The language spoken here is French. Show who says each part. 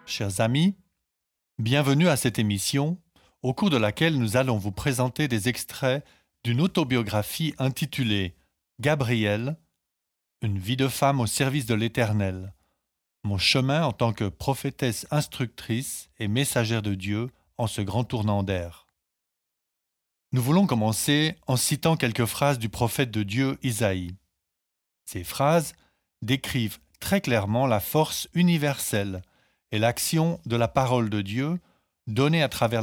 Speaker 1: Chers amis, bienvenue à cette émission au cours de laquelle nous allons vous présenter des extraits d'une autobiographie intitulée Gabrielle, une vie de femme au service de l'Éternel, mon chemin en tant que prophétesse instructrice et messagère de Dieu en ce grand tournant d'air. Nous voulons commencer en citant quelques phrases du prophète de Dieu Isaïe. Ces phrases décrivent très clairement la force universelle et l'action de la parole de Dieu donnée à travers